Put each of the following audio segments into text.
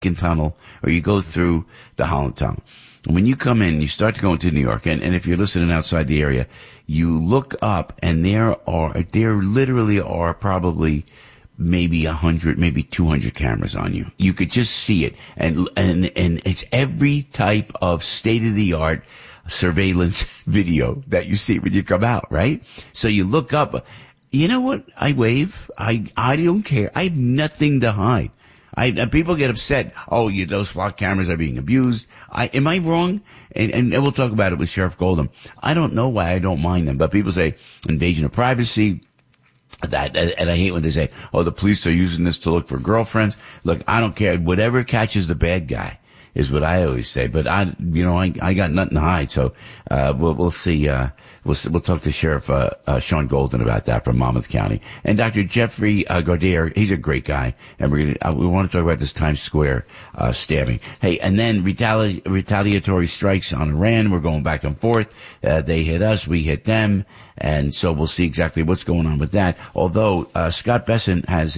Tunnel or you go through the Holland Tunnel. And when you come in, you start to go into New York, and if you're listening outside the area, you look up, and there literally are probably maybe 100, maybe 200 cameras on you. You could just see it, and it's every type of state-of-the-art surveillance video that you see when you come out, right? So you look up. You know what? I wave. I don't care. I have nothing to hide. People get upset. Oh, those flock cameras are being abused. Am I wrong? And we'll talk about it with Sheriff Goldham. I don't know why I don't mind them, but people say invasion of privacy. And I hate when they say, oh, the police are using this to look for girlfriends. Look, I don't care. Whatever catches the bad guy is what I always say. But I got nothing to hide. So, we'll see, we'll talk to Sheriff, Sean Golden about that from Monmouth County. And Dr. Jeffrey, Gaudier, he's a great guy. And we want to talk about this Times Square, stabbing. Hey, and then retaliatory strikes on Iran. We're going back and forth. They hit us, we hit them. And so we'll see exactly what's going on with that. Although, Scott Bessent has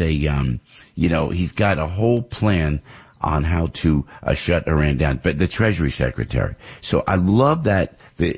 he's got a whole plan on how to shut Iran down, but the Treasury Secretary. So I love that.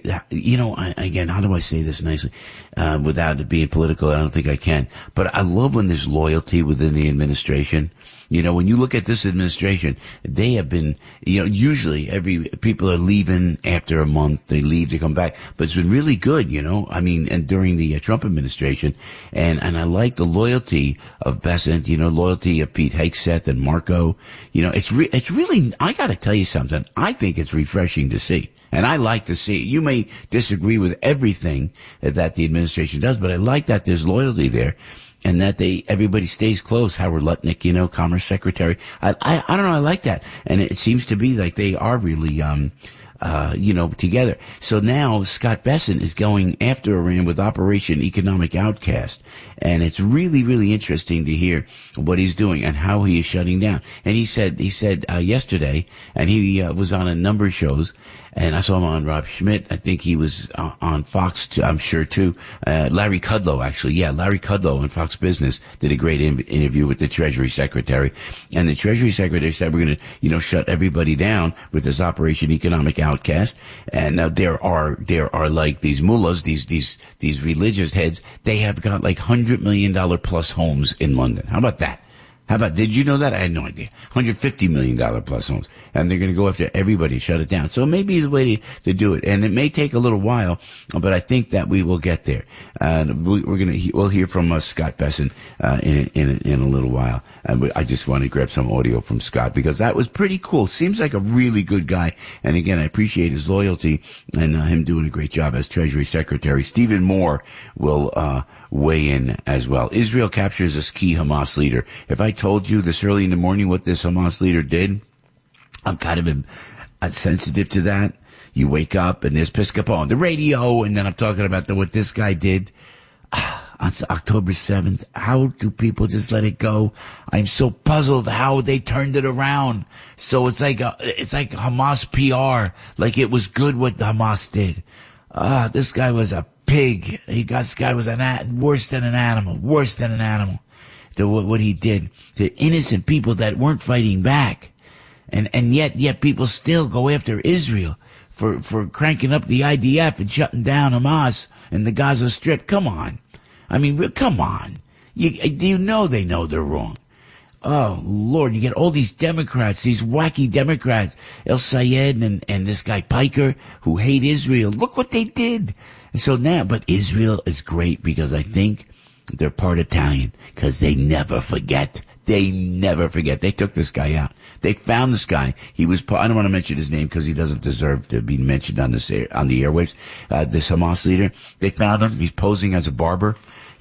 Again, how do I say this nicely without it being political? I don't think I can. But I love when there's loyalty within the administration. When you look at this administration, they have been, usually people are leaving after a month. They leave, they come back. But it's been really good, and during the Trump administration. And I like the loyalty of Bessent, loyalty of Pete Hegseth and Marco. It's really, I got to tell you something. I think it's refreshing to see. And I like to see it. You may disagree with everything that the administration does, but I like that there's loyalty there. And that everybody stays close. Howard Lutnick, Commerce Secretary. I don't know. I like that. And it seems to be like they are really, together. So now Scott Bessent is going after Iran with Operation Economic Outcast. And it's really, really interesting to hear what he's doing and how he is shutting down. And he said yesterday, and he was on a number of shows, and I saw him on Rob Schmidt. I think he was on Fox, too, I'm sure, too. Larry Kudlow, actually. Yeah, Larry Kudlow on Fox Business did a great interview with the Treasury Secretary. And the Treasury Secretary said, we're going to, shut everybody down with this Operation Economic Outcast. And there are like these mullahs, these religious heads. They have got like $100 million plus homes in London. How about that? Did you know that? I had no idea. $150 million plus homes. And they're going to go after everybody, shut it down. So it may be the way to do it. And it may take a little while, but I think that we will get there. We'll hear from Scott Bessent, in a little while. And I just want to grab some audio from Scott because that was pretty cool. Seems like a really good guy. And again, I appreciate his loyalty and him doing a great job as Treasury Secretary. Stephen Moore will, weigh in as well. Israel captures a key Hamas leader. If I told you this early in the morning what this Hamas leader did, I'm kind of sensitive to that. You wake up and there's Piscopo on the radio, and then I'm talking about what this guy did on October 7th. How do people just let it go? I'm so puzzled how they turned it around. So it's like Hamas PR, like it was good what Hamas did. This guy was a pig. This guy was worse than an animal. What he did to innocent people that weren't fighting back. And yet people still go after Israel for cranking up the IDF and shutting down Hamas and the Gaza Strip. Come on. I mean, come on. They know they're wrong. Oh, Lord, you get all these Democrats, these wacky Democrats, El Sayed and this guy Piker, who hate Israel. Look what they did. And so now, but Israel is great because I think they're part Italian because they never forget. They took this guy out. They found this guy. He was, I don't want to mention his name because he doesn't deserve to be mentioned on the airwaves. This Hamas leader, they found him. He's posing as a barber,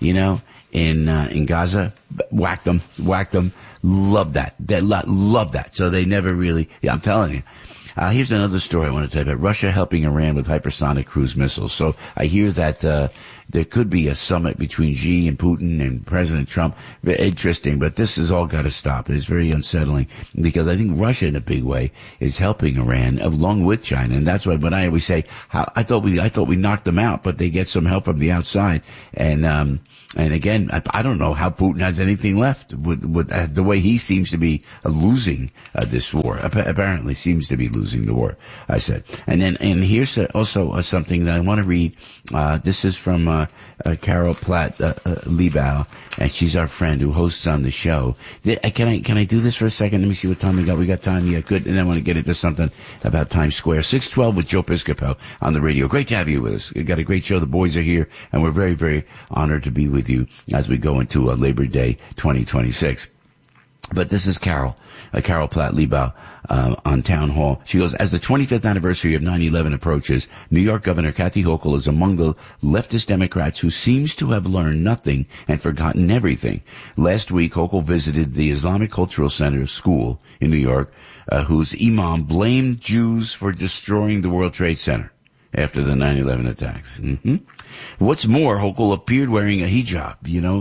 in Gaza. Whacked them. Love that. Love that. So they never really, I'm telling you. Here's another story I want to tell you about. Russia helping Iran with hypersonic cruise missiles. So I hear that there could be a summit between Xi and Putin and President Trump. Interesting, but this has all got to stop. It's very unsettling because I think Russia, in a big way, is helping Iran along with China, and that's why when I always say, I thought we knocked them out, but they get some help from the outside, and again, I don't know how Putin has anything left with the way he seems to be losing this war. Apparently, seems to be losing the war. I said, and here's also something that I want to read. This is from Carol Platt Liebau, and she's our friend who hosts on the show. Can I do this for a second? Let me see what time we got. We got time? Yeah, good. And then I want to get into something about Times Square. 612 with Joe Piscopo on the radio. Great to have you with us. We got a great show. The boys are here, and we're very, very honored to be with you as we go into Labor Day 2026. But this is Carol Platt Liebau on Town Hall. She goes, as the 25th anniversary of 9/11 approaches, New York Governor Kathy Hochul is among the leftist Democrats who seems to have learned nothing and forgotten everything. Last week, Hochul visited the Islamic Cultural Center School in New York, whose imam blamed Jews for destroying the World Trade Center after the 9/11 attacks. What's more, Hochul appeared wearing a hijab,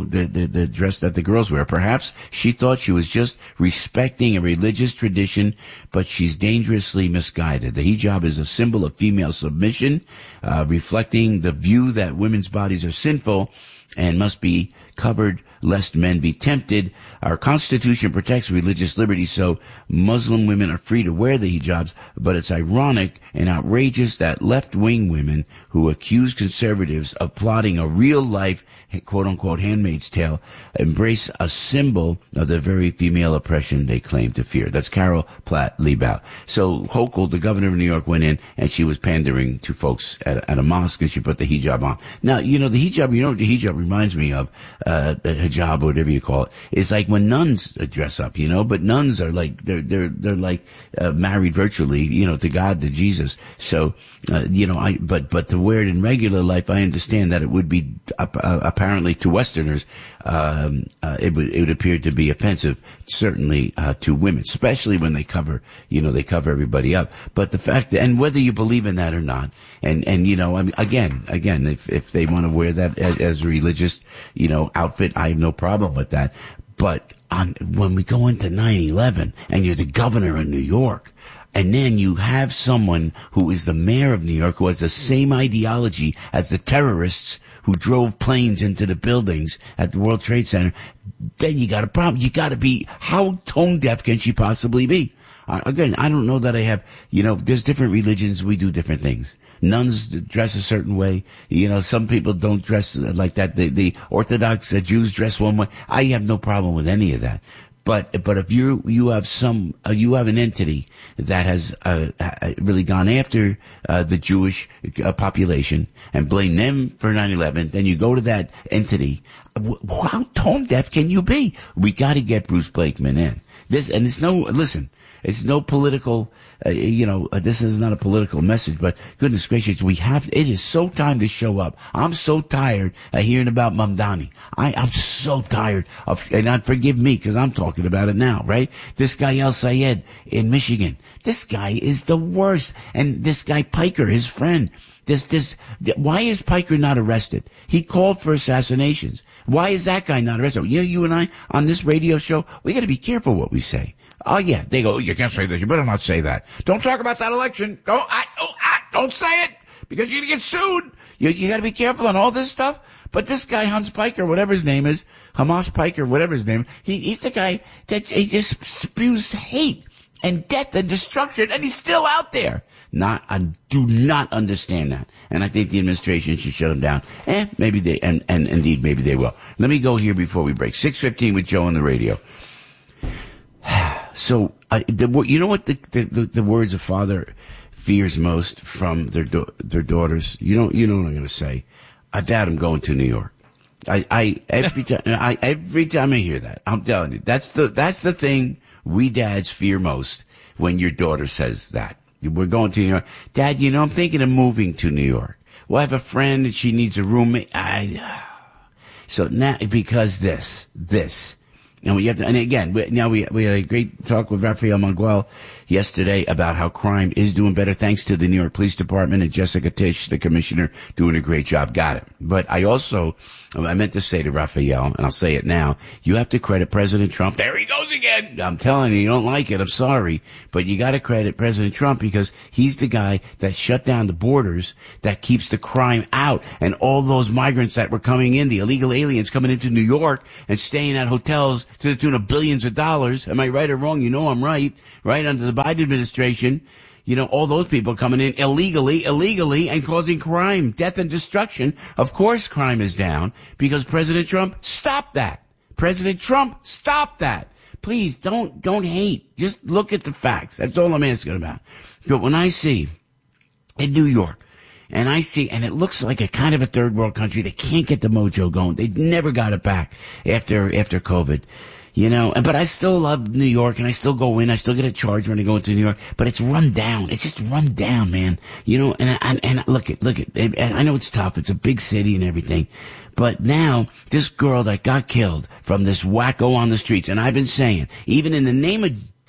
the dress that the girls wear. Perhaps she thought she was just respecting a religious tradition, but she's dangerously misguided. The hijab is a symbol of female submission, reflecting the view that women's bodies are sinful and must be covered lest men be tempted. Our Constitution protects religious liberty, so Muslim women are free to wear the hijabs, but it's ironic and outrageous that left-wing women who accuse conservatives of plotting a real-life, quote-unquote, Handmaid's Tale embrace a symbol of the very female oppression they claim to fear. That's Carol Platt Liebau. So Hochul, the governor of New York, went in and she was pandering to folks at a mosque, and she put the hijab on. Now, the hijab, what the hijab reminds me of, the hijab or whatever you call it. It's like when nuns dress up, but nuns are like, they're like, married virtually, to God, to Jesus. So, but to wear it in regular life, I understand that it would be, apparently to Westerners, it would appear to be offensive, certainly, to women, especially when they cover everybody up. But the fact that, and whether you believe in that or not, and I mean, again, if they want to wear that as a religious, outfit, I have no problem with that. But when we go into 9/11 and you're the governor of New York, and then you have someone who is the mayor of New York who has the same ideology as the terrorists who drove planes into the buildings at the World Trade Center, then you got a problem. You got to be, how tone deaf can she possibly be? Again, I don't know that I have, there's different religions, we do different things. Nuns dress a certain way. Some people don't dress like that. The Orthodox Jews dress one way. I have no problem with any of that. But if you have an entity that has really gone after the Jewish population and blame them for 9/11, then you go to that entity. How tone deaf can you be? We got to get Bruce Blakeman in. It's no political, this is not a political message, but goodness gracious, it is so time to show up. I'm so tired of hearing about Mamdani. I'm so tired and forgive me because I'm talking about it now, right? This guy El Sayed in Michigan. This guy is the worst. And this guy Piker, his friend. Why is Piker not arrested? He called for assassinations. Why is that guy not arrested? You and I on this radio show, we got to be careful what we say. Oh yeah, they go, you can't say this. You better not say that. Don't talk about that election. Don't say it because you're gonna get sued. You got to be careful on all this stuff. But this guy Hans Piker, whatever his name is, Hamas Piker, whatever his name, he's the guy that he just spews hate and death and destruction, and he's still out there. I do not understand that, and I think the administration should shut him down. Maybe they, and indeed maybe they will. Let me go here before we break. 6:15 with Joe on the radio. So, you know what the words a father fears most from their daughters? You know what I'm going to say? Dad, I'm going to New York. Every time I hear that, I'm telling you, that's the thing we dads fear most when your daughter says that. We're going to New York. Dad, I'm thinking of moving to New York. Well, I have a friend and she needs a roommate. So now, because this, And we have to, and again, we had a great talk with Rafael Manguel yesterday about how crime is doing better thanks to the New York Police Department and Jessica Tisch, the commissioner, doing a great job. Got it. But I meant to say to Rafael, and I'll say it now, you have to credit President Trump. There he goes again. I'm telling you don't like it. I'm sorry. But you got to credit President Trump because he's the guy that shut down the borders, that keeps the crime out. And all those migrants that were coming in, the illegal aliens coming into New York and staying at hotels to the tune of billions of dollars. Am I right or wrong? You know I'm right. Right under the Biden administration. You know, all those people coming in illegally, and causing crime, death, and destruction. Of course, crime is down because President Trump stopped that. President Trump stopped that. Please don't hate. Just look at the facts. That's all I'm asking about. But when I see in New York, and it looks like a kind of a third world country, they can't get the mojo going. They never got it back after COVID. You know, but I still love New York and I still go in. I still get a charge when I go into New York, but it's run down. It's just run down, man. You know, and look at, I know it's tough. It's a big city and everything, but now this girl that got killed from this wacko on the streets, and I've been saying, even in the name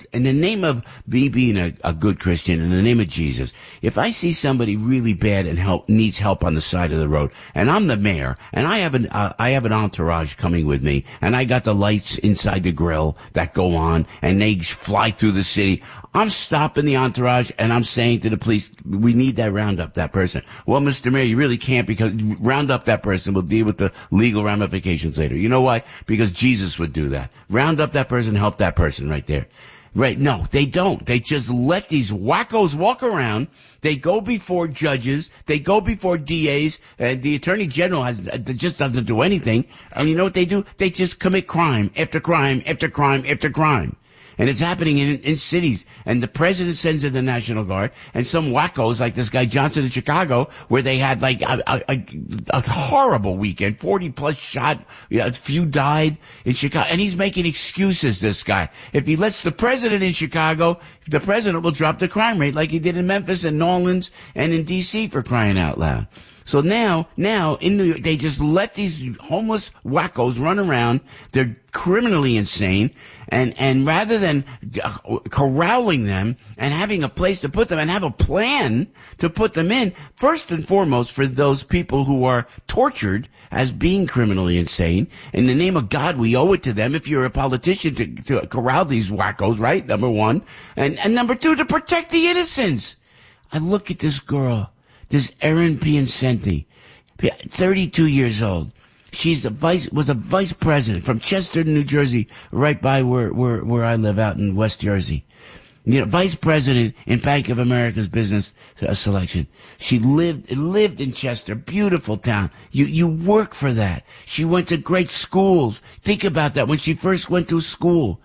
of me being a good Christian, in the name of Jesus, if I see somebody really bad and needs help on the side of the road, and I'm the mayor, and I have an entourage coming with me, and I got the lights inside the grill that go on, and they fly through the city, I'm stopping the entourage, and I'm saying to the police, we need that round up that person. Well, Mr. Mayor, you really can't, because round up that person. We'll deal with the legal ramifications later. You know why? Because Jesus would do that. Round up that person, help that person right there. Right. No, they don't. They just let these wackos walk around. They go before judges. They go before DAs. The attorney general just doesn't do anything. And you know what they do? They just commit crime after crime after crime after crime. And it's happening in cities. And the president sends in the National Guard, and some wackos like this guy Johnson in Chicago, where they had like a horrible weekend, 40 plus shot, a few died in Chicago. And he's making excuses, this guy. If he lets the president in Chicago, the president will drop the crime rate like he did in Memphis and New Orleans and in D.C., for crying out loud. So now in New York, they just let these homeless wackos run around. They're criminally insane. And rather than corralling them and having a place to put them and have a plan to put them in, first and foremost, for those people who are tortured as being criminally insane, in the name of God, we owe it to them, if you're a politician, to corral these wackos, right? Number one. And number two, to protect the innocents. I look at this girl. This Erin Piacenti, 32 years old. Was a vice president from Chester, New Jersey, right by where I live out in West Jersey. You know, vice president in Bank of America's business selection. She lived in Chester, beautiful town. You work for that. She went to great schools. Think about that. When she first went into school,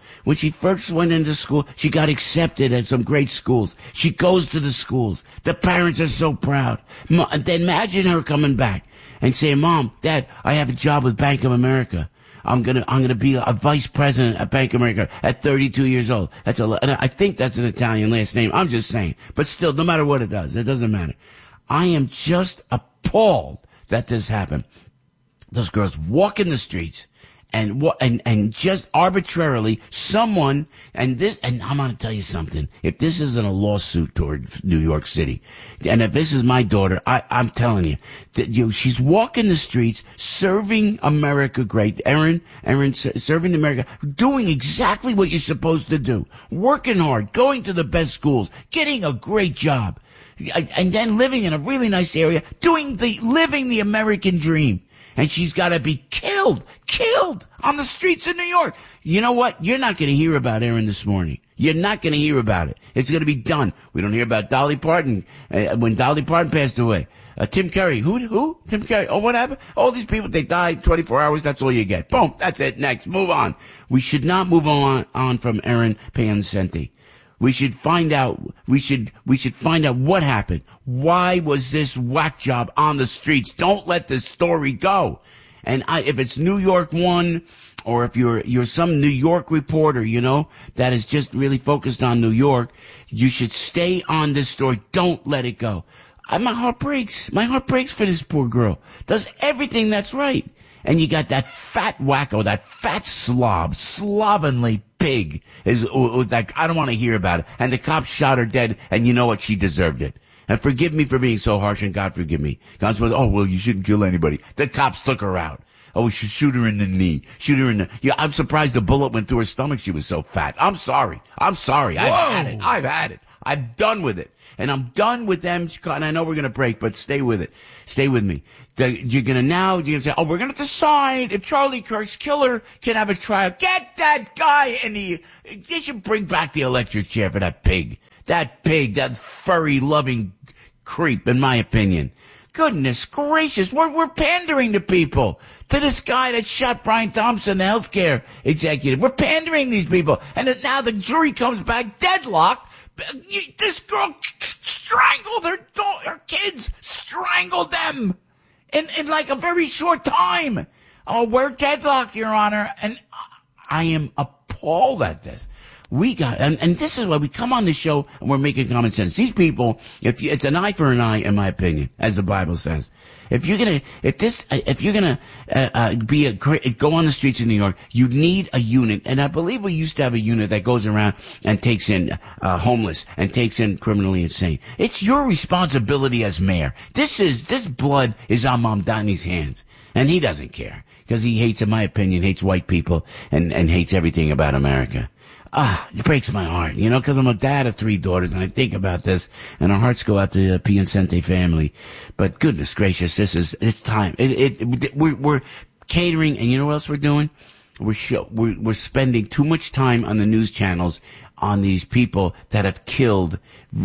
she got accepted at some great schools. She goes to the schools. The parents are so proud. Then imagine her coming back and saying, Mom, Dad, I have a job with Bank of America. I'm gonna be a vice president at Bank of America at 32 years old. I think that's an Italian last name. I'm just saying. But still, no matter what it doesn't matter. I am just appalled that this happened. Those girls walk in the streets and just arbitrarily someone, and I'm going to tell you something. If this isn't a lawsuit toward New York City, and if this is my daughter, I'm telling you that she's walking the streets, serving America great. Erin, serving America, doing exactly what you're supposed to do, working hard, going to the best schools, getting a great job, and then living in a really nice area, living the American dream. And she's got to be killed on the streets of New York. You know what? You're not going to hear about Erin this morning. You're not going to hear about it. It's going to be done. We don't hear about Dolly Parton, when Dolly Parton passed away. Tim Curry. Who? Tim Curry. Oh, what happened? All these people, they died 24 hours. That's all you get. Boom. That's it. Next. Move on. We should not move on from Erin Piacenti. We should find out what happened. Why was this whack job on the streets? Don't let this story go. And if it's New York One, or if you're some New York reporter, that is just really focused on New York, you should stay on this story. Don't let it go. My heart breaks. My heart breaks for this poor girl. Does everything that's right. And you got that fat wacko, that fat slovenly pig is like, I don't want to hear about it. And the cops shot her dead, and you know what? She deserved it. And forgive me for being so harsh, and God forgive me. God says, oh, well, you shouldn't kill anybody. The cops took her out. Oh, we should shoot her in the knee. Shoot her in the... Yeah, I'm surprised the bullet went through her stomach. She was so fat. I'm sorry. I've had it. I'm done with it. And I'm done with them. And I know we're going to break, but stay with it. Stay with me. You're going to say, oh, we're going to decide if Charlie Kirk's killer can have a trial. Get that guy in the... They should bring back the electric chair for that pig. That pig, that furry, loving creep, in my opinion. Goodness gracious, we're pandering to people. To this guy that shot Brian Thompson, the healthcare executive. We're pandering these people. And now the jury comes back deadlocked. This girl strangled her kids, strangled them in like a very short time. Oh, we're deadlocked, Your Honor. And I am appalled at this. And this is why we come on the show and we're making common sense. These people, it's an eye for an eye, in my opinion, as the Bible says. If you're gonna go on the streets of New York, you need a unit. And I believe we used to have a unit that goes around and takes in, homeless and takes in criminally insane. It's your responsibility as mayor. This blood is on Mamdani's hands. And he doesn't care. Because he hates, in my opinion, hates white people and hates everything about America. It breaks my heart, because I'm a dad of 3 daughters, and I think about this, and our hearts go out to the Piacente family. But goodness gracious, it's time. We're catering, and you know what else we're doing? We're spending too much time on the news channels on these people that have killed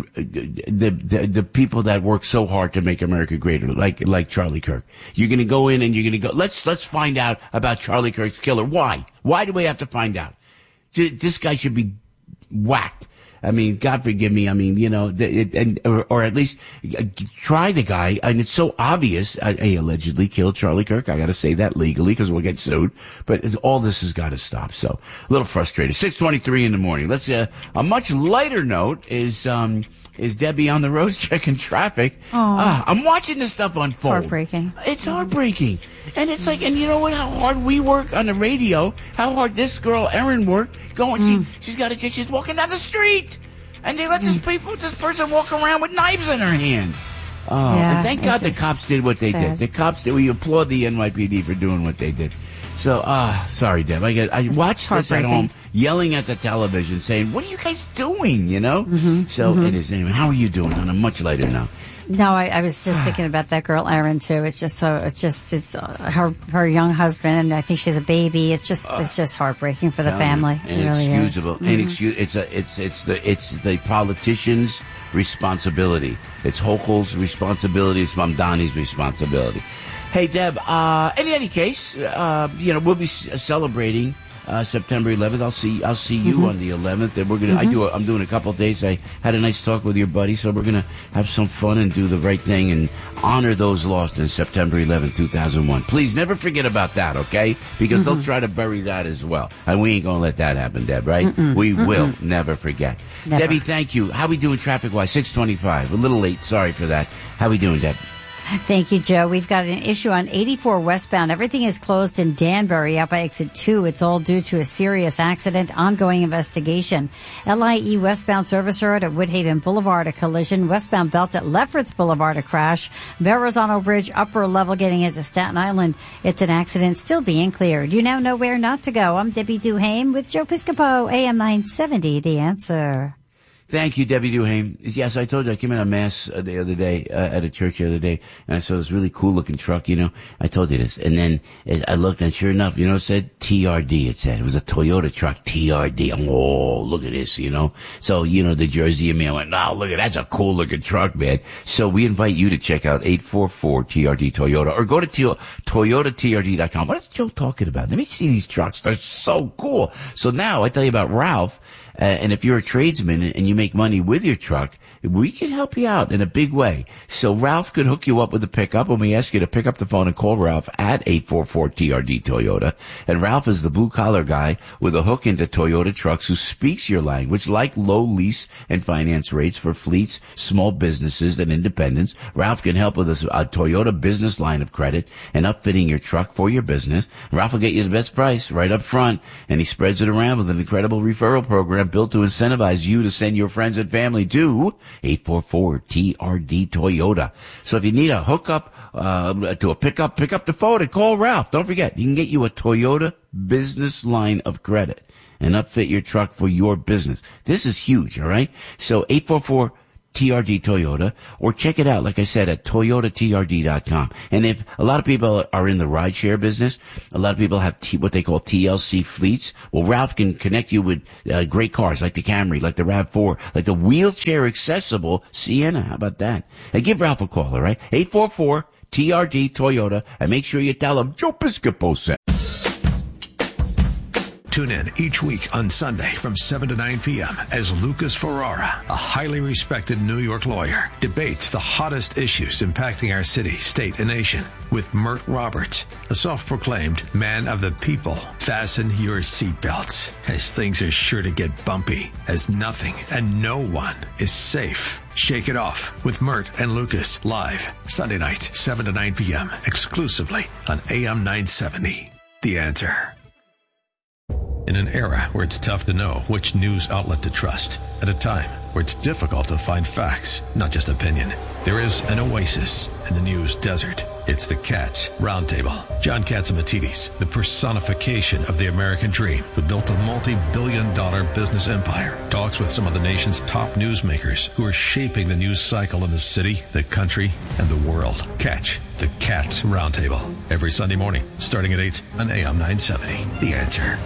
the people that work so hard to make America greater, like Charlie Kirk. You're gonna go in and you're gonna go, let's find out about Charlie Kirk's killer. Why? Why do we have to find out? This guy should be whacked. I mean, God forgive me. I mean, or at least try the guy. And it's so obvious. He allegedly killed Charlie Kirk. I got to say that legally because we'll get sued. But all this has got to stop. So a little frustrated. 6:23 in the morning. Let's a much lighter note is Debbie on the roads checking traffic. I'm watching this stuff unfold. Heartbreaking. It's heartbreaking. And it's like, and you know what, how hard we work on the radio, how hard this girl, Erin, worked, she's walking down the street. And they let this person walk around with knives in her hand. And thank God the cops did what they did. The cops did, we applaud the NYPD for doing what they did. So, sorry, Deb. I watched this at home, yelling at the television, saying, what are you guys doing, So it is. Anyway, how are you doing on a much lighter note? No, I was just thinking about that girl, Erin, too. It's her young husband, and I think she has a baby. It's just heartbreaking for the family. Inexcusable. It's the politicians' responsibility. It's Hochul's responsibility. It's Mamdani's responsibility. Hey, Deb, in any case, we'll be celebrating September 11th. I'll see you on the 11th, and we're gonna. I'm doing a couple of days. I had a nice talk with your buddy, so we're gonna have some fun and do the right thing and honor those lost in September 11th, 2001. Please never forget about that, okay? Because they'll try to bury that as well, and we ain't gonna let that happen, Deb. Right? We will never forget. Never. Debbie, thank you. How we doing traffic-wise? 6:25. A little late. Sorry for that. How we doing, Deb? Thank you, Joe. We've got an issue on 84 westbound. Everything is closed in Danbury out by exit 2. It's all due to a serious accident. Ongoing investigation. LIE westbound service road at Woodhaven Boulevard, a collision. Westbound belt at Lefferts Boulevard, a crash. Verrazano Bridge, upper level getting into Staten Island. It's an accident still being cleared. You now know where not to go. I'm Debbie Duhame with Joe Piscopo, AM 970, The Answer. Thank you, Debbie Duhame. Yes, I told you I came in on Mass the other day, at a church the other day, and I saw this really cool looking truck, I told you this. And then I looked, and sure enough, it said TRD. It was a Toyota truck, TRD. Oh, look at this, So, the Jersey in me, I went, no, look at that's a cool looking truck, man. So we invite you to check out 844 TRD Toyota, or go to ToyotaTRD.com. What is Joe talking about? Let me see these trucks. They're so cool. So now I tell you about Ralph. And if you're a tradesman and you make money with your truck, we can help you out in a big way. So Ralph could hook you up with a pickup, and we ask you to pick up the phone and call Ralph at 844-TRD Toyota. And Ralph is the blue-collar guy with a hook into Toyota trucks who speaks your language, like low lease and finance rates for fleets, small businesses, and independents. Ralph can help with a Toyota business line of credit and upfitting your truck for your business. Ralph will get you the best price right up front, and he spreads it around with an incredible referral program built to incentivize you to send your friends and family to 844-TRD Toyota. So if you need a hookup to a pickup, pick up the phone and call Ralph. Don't forget, he can get you a Toyota business line of credit and upfit your truck for your business. This is huge, all right? So 844-TRD Toyota, or check it out, like I said, at toyotatrd.com. And if a lot of people are in the rideshare business, a lot of people have what they call TLC fleets. Well, Ralph can connect you with great cars like the Camry, like the RAV4, like the wheelchair accessible Sienna. How about that? And give Ralph a call, all right? 844-TRD Toyota, and make sure you tell him Joe Piscopo sent. Tune in each week on Sunday from 7 to 9 p.m. as Lucas Ferrara, a highly respected New York lawyer, debates the hottest issues impacting our city, state, and nation with Mert Roberts, a self-proclaimed man of the people. Fasten your seatbelts, as things are sure to get bumpy, as nothing and no one is safe. Shake it off with Mert and Lucas live Sunday night, 7 to 9 p.m. exclusively on AM 970. The Answer. In an era where it's tough to know which news outlet to trust, at a time where it's difficult to find facts, not just opinion, there is an oasis in the news desert. It's the Katz Roundtable. John Catsimatidis, the personification of the American dream, who built a multi-billion-dollar business empire, talks with some of the nation's top newsmakers who are shaping the news cycle in the city, the country, and the world. Catch the Katz Roundtable every Sunday morning, starting at 8 on AM 970. The Answer.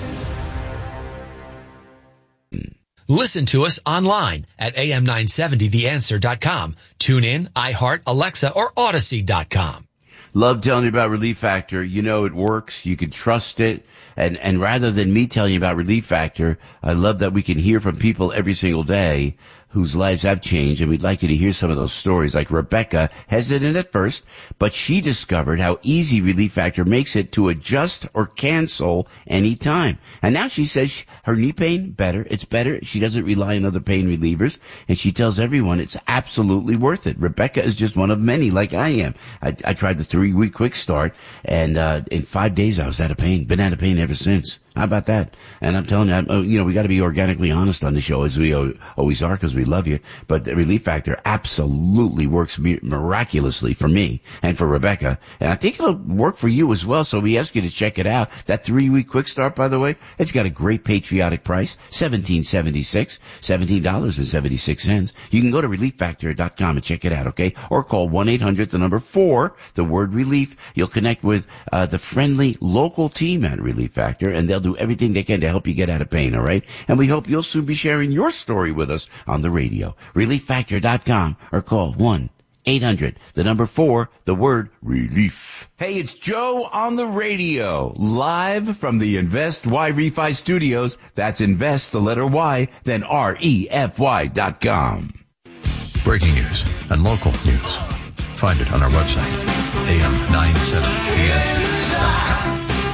Listen to us online at am970theanswer.com. Tune in, iHeart, Alexa, or Odyssey.com. Love telling you about Relief Factor. You know it works. You can trust it. And rather than me telling you about Relief Factor, I love that we can hear from people every single day whose lives have changed, and we'd like you to hear some of those stories, like Rebecca, hesitant at first, but she discovered how easy Relief Factor makes it to adjust or cancel anytime. And now she says her knee pain, better. It's better. She doesn't rely on other pain relievers, and she tells everyone it's absolutely worth it. Rebecca is just one of many, like I am. I tried the 3-week quick start, and in 5 days I was out of pain. Been out of pain ever since. How about that? And I'm telling you, we got to be organically honest on the show, as we always are, because we love you. But the Relief Factor absolutely works miraculously for me and for Rebecca. And I think it'll work for you as well. So we ask you to check it out. That 3-week quick start, by the way, it's got a great patriotic price, $17.76, $17.76. You can go to relieffactor.com and check it out, okay? Or call 1-800, 4, relief. You'll connect with the friendly local team at Relief Factor, and they'll do everything they can to help you get out of pain, all right? And we hope you'll soon be sharing your story with us on the radio. ReliefFactor.com, or call 1-800, 4, relief. Hey, it's Joe on the radio, live from the Invest Y Refi Studios. That's invest, the letter Y, then REFY.com. Breaking news and local news. Find it on our website, am970theanswer.com.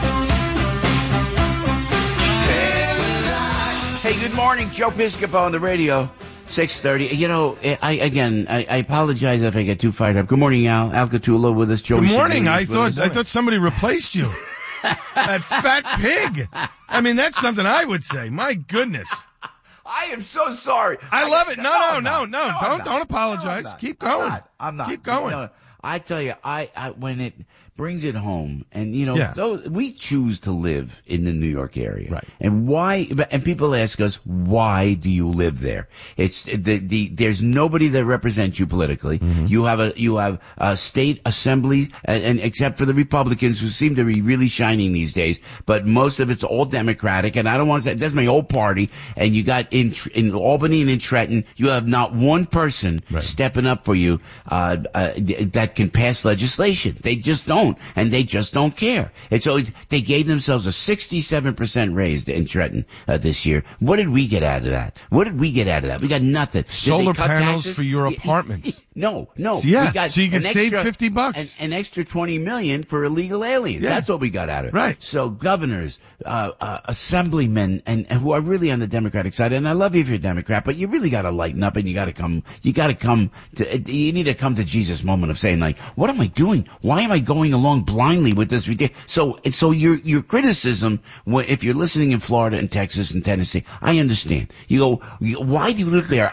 Hey, good morning. Joe Piscopo on the radio, 6:30. You know, I apologize if I get too fired up. Good morning, Al. Al Catullo with us. Joey. Good morning. I thought somebody replaced you. That fat pig. I mean, that's something I would say. My goodness. I am so sorry. I love it. No. Don't apologize. Keep going. I'm not. Keep going. No, I tell you, I when it brings it home, and so we choose to live in the New York area, right? And why? And people ask us, why do you live there? It's there's nobody that represents you politically. Mm-hmm. You have a state assembly, and except for the Republicans, who seem to be really shining these days, but most of it's all Democratic. And I don't want to say that's my old party. And you got in Albany and in Trenton, you have not one person stepping up for you that can pass legislation. They just don't, and they just don't care. And so they gave themselves a 67% raise in Trenton this year. What did we get out of that? What did we get out of that? We got nothing. Solar panels for your apartment. No. Yeah, we got so you can save extra, $50. An extra $20 million for illegal aliens. Yeah. That's what we got out of it. Right. So governors, assemblymen, and who are really on the Democratic side, and I love you if you're a Democrat, but you really got to lighten up, and you need to come to Jesus moment of saying, like, what am I doing? Why am I going along blindly with this ridiculous? So your criticism, if you're listening in Florida and Texas and Tennessee, I understand. You go, why do you live there?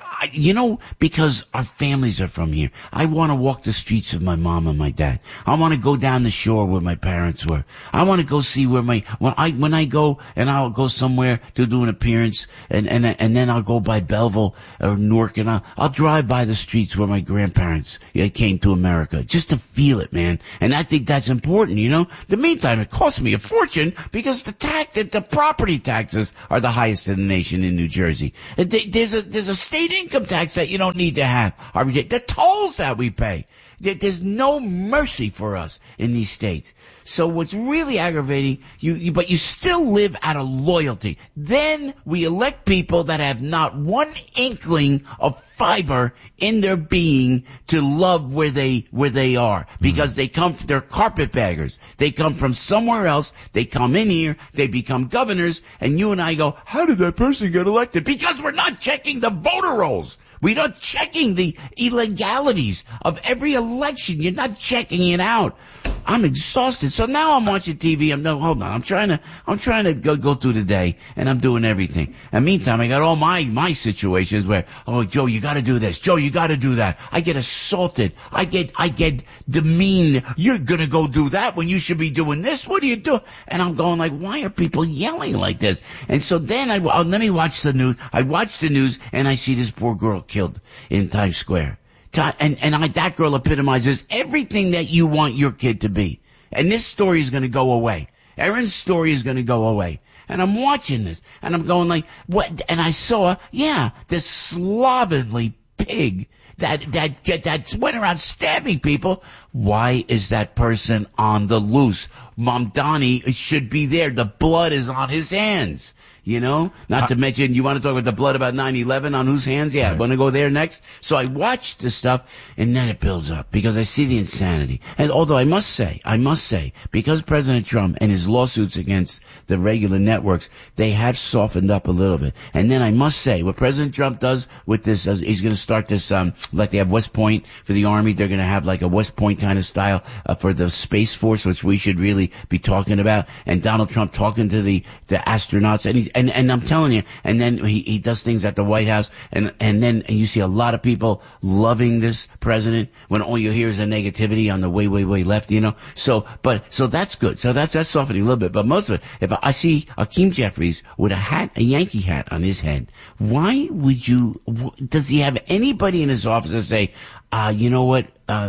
Because our families are from here. I want to walk the streets of my mom and my dad. I want to go down the shore where my parents were. I want to go see where when I go, and I'll go somewhere to do an appearance, and then I'll go by Belleville or Newark, and I'll drive by the streets where my grandparents came to America, just to feel it, man. And I think that's important, The meantime, it costs me a fortune because the property taxes are the highest in the nation in New Jersey. There's a state income tax that you don't need to have. The tolls that we pay. There's no mercy for us in these states. So what's really aggravating, but you still live out of loyalty. Then we elect people that have not one inkling of fiber in their being to love where they are, because they're carpetbaggers. They come from somewhere else. They come in here. They become governors, and you and I go, how did that person get elected? Because we're not checking the voter rolls. We're not checking the illegalities of every election. You're not checking it out. I'm exhausted. So now I'm watching TV. Hold on. I'm trying to go through the day, and I'm doing everything. And meantime, I got all my situations where, oh, Joe, you got to do this. Joe, you got to do that. I get assaulted. I get demeaned. You're gonna go do that when you should be doing this. What are you doing? And I'm going like, why are people yelling like this? And so then let me watch the news. I watch the news, and I see this poor girl killed in Times Square. And that girl epitomizes everything that you want your kid to be. And this story is going to go away. Erin's story is going to go away. And I'm watching this, and I'm going like, what? And I saw, this slovenly pig that went around stabbing people. Why is that person on the loose? Mamdani should be there. The blood is on his hands. Not to mention, you want to talk about the blood about 9/11 on whose hands? Yeah, right. I want to go there next. So I watch this stuff, and then it builds up because I see the insanity. And although I must say, because President Trump and his lawsuits against the regular networks, they have softened up a little bit. And then I must say, what President Trump does with this, he's going to start this, like they have West Point for the Army, they're going to have like a West Point kind of style for the Space Force, which we should really be talking about. And Donald Trump talking to the astronauts, and I'm telling you, and then he does things at the White House, and then you see a lot of people loving this president when all you hear is the negativity on the way left, So that's good. So that's softening a little bit. But most of it, if I see Hakeem Jeffries with a Yankee hat on his head, why does he have anybody in his office that say, you know what,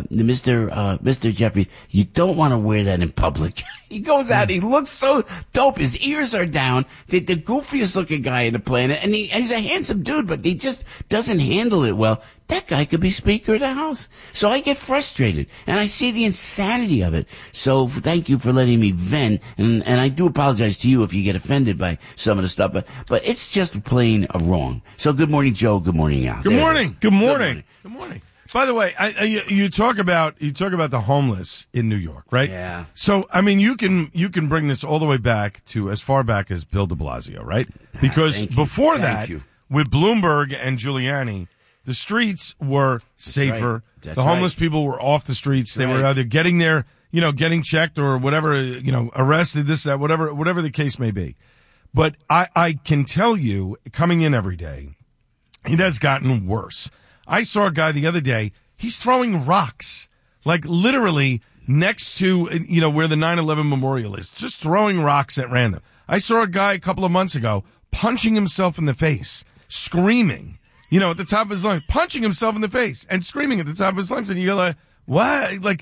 Mr. Jeffries, you don't want to wear that in public. He goes out, he looks so dope. His ears are down. The goofiest looking guy in the planet. And he's a handsome dude, but he just doesn't handle it well. That guy could be Speaker of the House. So I get frustrated, and I see the insanity of it. So thank you for letting me vent, and I do apologize to you if you get offended by some of the stuff, but it's just plain wrong. So good morning, Joe. Good morning, Al. Good morning. Good morning. Good morning. By the way, you talk about the homeless in New York, right? Yeah. So I mean, you can bring this all the way back to as far back as Bill de Blasio, right? Because before that, with Bloomberg and Giuliani, the streets were safer. That's the homeless people were off the streets. They were either getting there, getting checked or whatever, arrested, this, that, whatever the case may be. But I can tell you, coming in every day, it has gotten worse. I saw a guy the other day, he's throwing rocks, like literally next to, where the 9/11 memorial is, just throwing rocks at random. I saw a guy a couple of months ago punching himself in the face, screaming, at the top of his lungs, punching himself in the face and screaming at the top of his lungs. And you're like, what?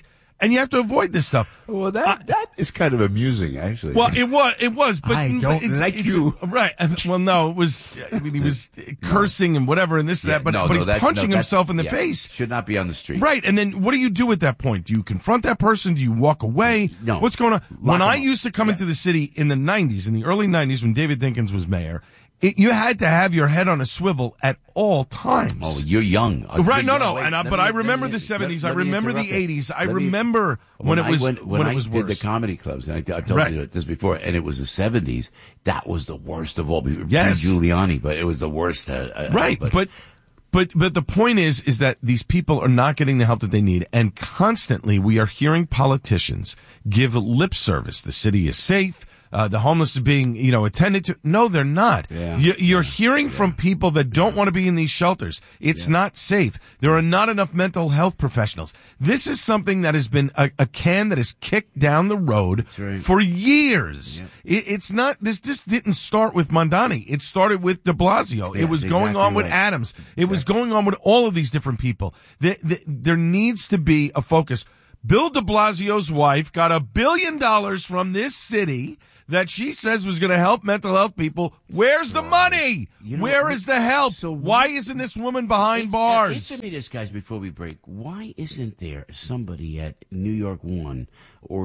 and you have to avoid this stuff. Well, that is kind of amusing, actually. Well, it was, but I don't like you. Right. Well, no, it was, I mean, he was cursing and whatever and this and that, but he's punching himself in the face. Should not be on the street. Right. And then what do you do at that point? Do you confront that person? Do you walk away? No. What's going on? When I used to come into the city in the 90s, in the early 90s, when David Dinkins was mayor, you had to have your head on a swivel at all times. Oh, you're young. Right, no. But I remember the 70s. I remember the 80s. I remember when it was worse. Did the comedy clubs, and I told you this before, and it was the 70s, that was the worst of all. Yes. Giuliani, but it was the worst. Right, but the point is that these people are not getting the help that they need, and constantly we are hearing politicians give lip service. The city is safe. The homeless are being, attended to. No, they're not. Yeah. You're hearing from people that don't want to be in these shelters. It's not safe. There are not enough mental health professionals. This is something that has been a can that is kicked down the road for years. Yeah. It's not, this just didn't start with Mondani. It started with de Blasio. It was going on with Adams. It was going on with all of these different people. There needs to be a focus. Bill de Blasio's wife got $1 billion from this city that she says was going to help mental health people. Where's the money? Where is the help? So why isn't this woman behind bars? Answer me this, guys, before we break. Why isn't there somebody at New York One or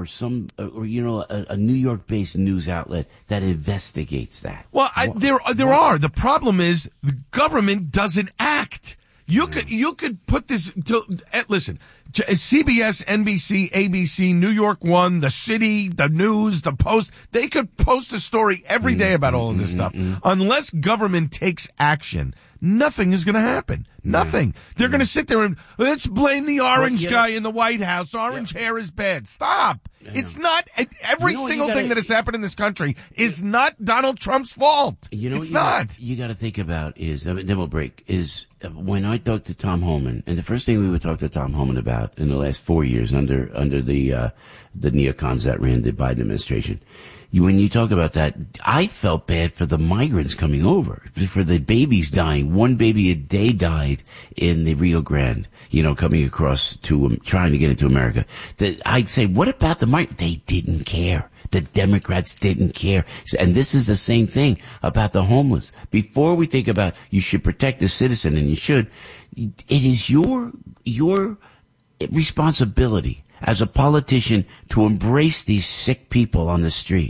a New York-based news outlet that investigates that? Well, there are. The problem is the government doesn't act. You could put this listen. CBS, NBC, ABC, New York One, The City, The News, The Post, they could post a story every day about all of this stuff. Unless government takes action, nothing is going to happen. Nothing. They're going to sit there and, let's blame the orange guy in the White House. Orange hair is bad. Stop. It's not, every single thing that has happened in this country is not Donald Trump's fault. It's not. You got to think about is, then we'll break, is when I talked to Tom Homan, and the first thing we would talk to Tom Homan about in the last 4 years under the neocons that ran the Biden administration, when you talk about that, I felt bad for the migrants coming over, for the babies dying. One baby a day died in the Rio Grande, coming across trying to get into America. I'd say, what about the migrants? They didn't care. The Democrats didn't care. And this is the same thing about the homeless. Before we think about you should protect the citizen, and you should, it is your responsibility as a politician to embrace these sick people on the street.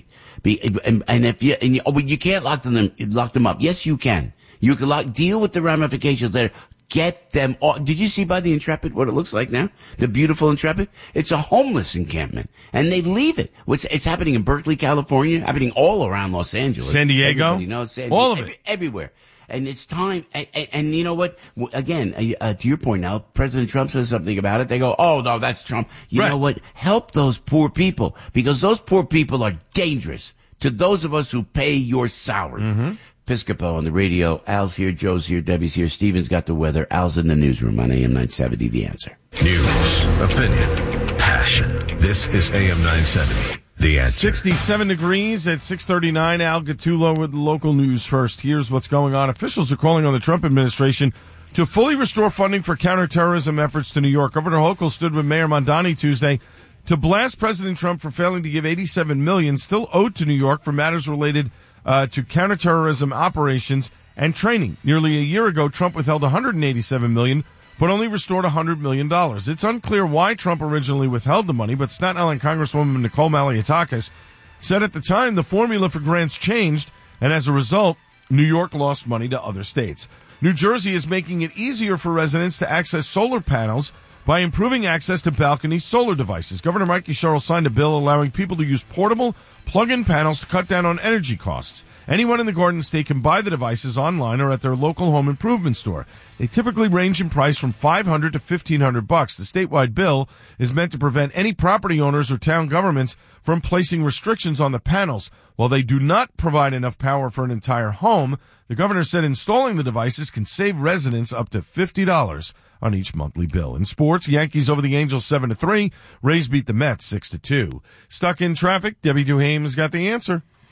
You can't lock them up. Yes, you can. You can deal with the ramifications later. Get them off. Did you see by the Intrepid what it looks like now? The beautiful Intrepid? It's a homeless encampment. And they leave it. It's happening in Berkeley, California, happening all around Los Angeles. San Diego? All of it. Everywhere. And it's time. And you know what? Again, to your point now, President Trump says something about it. They go, oh, no, that's Trump. You know what? Help those poor people, because those poor people are dangerous to those of us who pay your salary. Piscopo on the radio. Al's here. Joe's here. Debbie's here. Steven's got the weather. Al's in the newsroom on AM 970. The Answer. News, opinion, passion. This is AM 970. The Answer. 67 degrees at 6:39. Al Gattullo with local news first. Here's what's going on. Officials are calling on the Trump administration to fully restore funding for counterterrorism efforts to New York. Governor Hochul stood with Mayor Mondani Tuesday to blast President Trump for failing to give $87 million still owed to New York for matters related to counterterrorism operations and training. Nearly a year ago, Trump withheld $187 million, but only restored $100 million. It's unclear why Trump originally withheld the money, but Staten Island Congresswoman Nicole Malliotakis said at the time the formula for grants changed, and as a result, New York lost money to other states. New Jersey is making it easier for residents to access solar panels by improving access to balcony solar devices. Governor Mikey Sherrill signed a bill allowing people to use portable plug-in panels to cut down on energy costs. Anyone in the Garden State can buy the devices online or at their local home improvement store. They typically range in price from $500 to $1,500. The statewide bill is meant to prevent any property owners or town governments from placing restrictions on the panels. While they do not provide enough power for an entire home, the governor said installing the devices can save residents up to $50 on each monthly bill. In sports, Yankees over the Angels 7-3. Rays beat the Mets 6-2. Stuck in traffic, Debbie Duhaime has got the answer.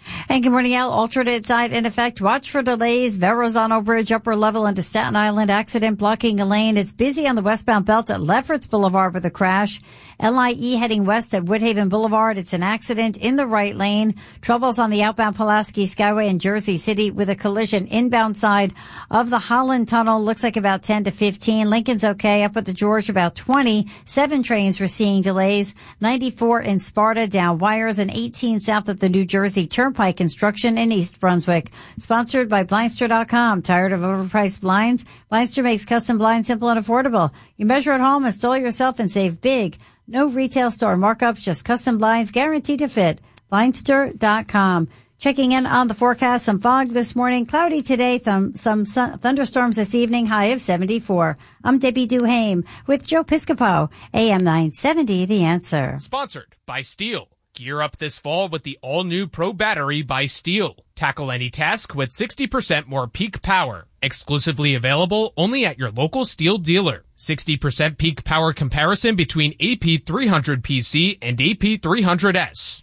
And good morning, Al. Alternate side in effect. Watch for delays. Verrazano Bridge, upper level into Staten Island. Accident blocking a lane. It's busy on the westbound belt at Lefferts Boulevard with a crash. LIE heading west at Woodhaven Boulevard. It's an accident in the right lane. Troubles on the outbound Pulaski Skyway in Jersey City with a collision inbound side of the Holland Tunnel. Looks like about 10 to 15. Lincoln's okay. Up at the George, about 20. 7 trains were seeing delays. 94 in Sparta, down wires, and 18 south of the New Jersey Turnpike. Construction in East Brunswick. Sponsored by Blindster.com. Tired of overpriced blinds? Blindster makes custom blinds simple and affordable. You measure at home, install yourself, and save big. No retail store markups, just custom blinds guaranteed to fit. Blindster.com. Checking in on the forecast. Some fog this morning. Cloudy today. Some thunderstorms this evening. High of 74. I'm Debbie Duhame with Joe Piscopo. AM 970, The Answer. Sponsored by Steel. Gear up this fall with the all-new Pro Battery by Steel. Tackle any task with 60% more peak power. Exclusively available only at your local Steel dealer. 60% peak power comparison between AP300PC and AP300S.